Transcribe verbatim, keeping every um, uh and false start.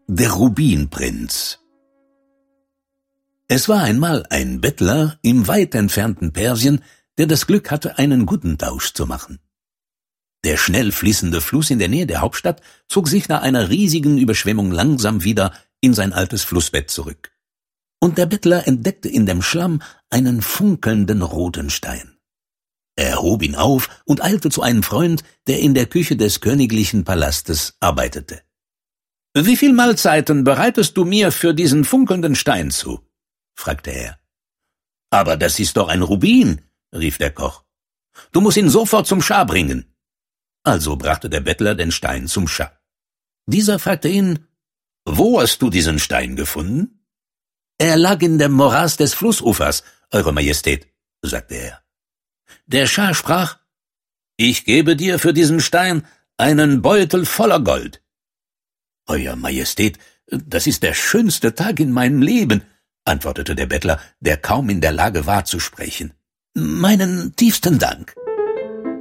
Der Rubinprinz. Es war einmal ein Bettler im weit entfernten Persien, der das Glück hatte, einen guten Tausch zu machen. Der schnell fließende Fluss in der Nähe der Hauptstadt zog sich nach einer riesigen Überschwemmung langsam wieder in sein altes Flussbett zurück. Und der Bettler entdeckte in dem Schlamm einen funkelnden roten Stein. Er hob ihn auf und eilte zu einem Freund, der in der Küche des königlichen Palastes arbeitete. »Wie viel Mahlzeiten bereitest du mir für diesen funkelnden Stein zu?« fragte er. »Aber das ist doch ein Rubin«, rief der Koch. »Du musst ihn sofort zum Schah bringen.« Also brachte der Bettler den Stein zum Schah. Dieser fragte ihn, »Wo hast du diesen Stein gefunden?« »Er lag in dem Morast des Flussufers, Eure Majestät«, sagte er. Der Schah sprach, »Ich gebe dir für diesen Stein einen Beutel voller Gold.« »Euer Majestät, das ist der schönste Tag in meinem Leben«, antwortete der Bettler, der kaum in der Lage war zu sprechen. »Meinen tiefsten Dank.«